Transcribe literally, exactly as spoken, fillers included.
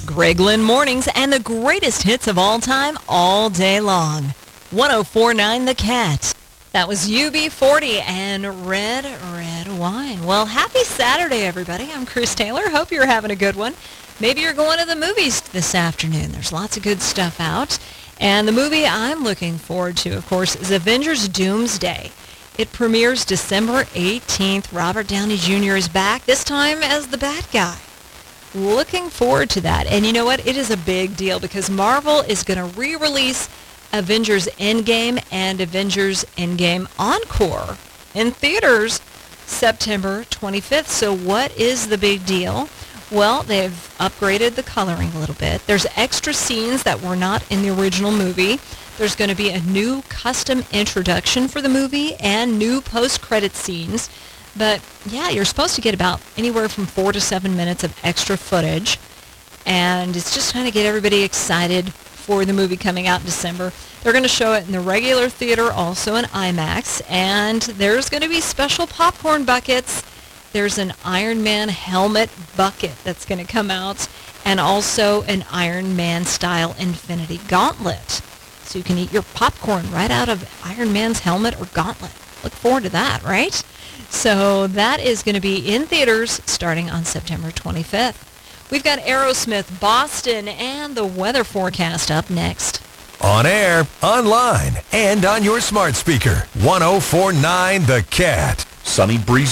Greg Lynn Mornings and the greatest hits of all time all day long. one oh four point nine The Cat. That was U B forty and Red, Red Wine. Well, happy Saturday, everybody. I'm Chris Taylor. Hope you're having a good one. Maybe you're going to the movies this afternoon. There's lots of good stuff out. And the movie I'm looking forward to, of course, is Avengers Doomsday. It premieres December eighteenth. Robert Downey Junior is back, this time as the bad guy. Looking forward to that. And you know what? It is a big deal because Marvel is going to re-release Avengers Endgame and Avengers Endgame Encore in theaters September twenty-fifth. So what is the big deal? Well, they've upgraded the coloring a little bit. There's extra scenes that were not in the original movie. There's going to be a new custom introduction for the movie and new post-credit scenes. But, yeah, you're supposed to get about anywhere from four to seven minutes of extra footage. And it's just trying to get everybody excited for the movie coming out in December. They're going to show it in the regular theater, also in IMAX. And there's going to be special popcorn buckets. There's an Iron Man helmet bucket that's going to come out. And also an Iron Man-style Infinity Gauntlet. So you can eat your popcorn right out of Iron Man's helmet or gauntlet. Look forward to that, right? So that is going to be in theaters starting on September twenty-fifth. We've got Aerosmith, Boston, and the weather forecast up next. On air, online, and on your smart speaker. one oh four point nine The Cat. Sunny, breezy